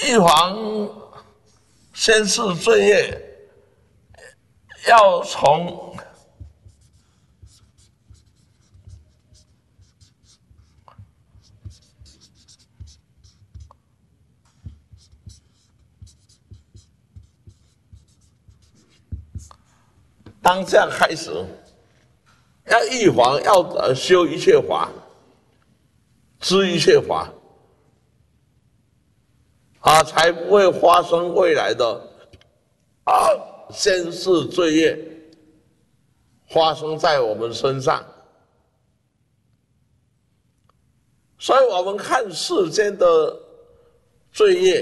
预防先世罪业，要从当下开始，要预防，要修一切法，知一切法，才不会发生未来的先世罪业发生在我们身上。所以我们看世间的罪业，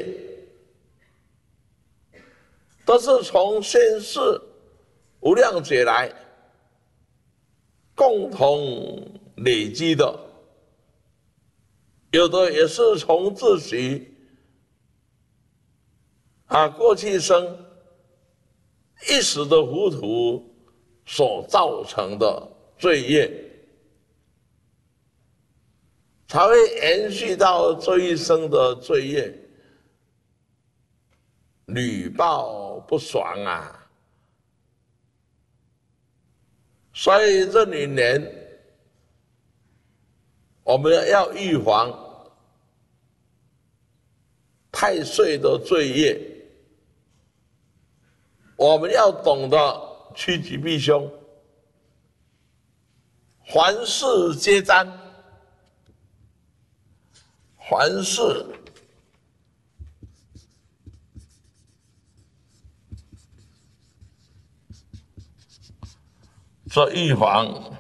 都是从先世无量劫来共同累积的，有的也是从自己过去生一时的糊涂所造成的罪业，才会延续到这一生的罪业，屡报不爽啊！所以这里面我们要预防太岁的罪业，我们要懂得趋吉避凶，凡事皆沾，凡事做预防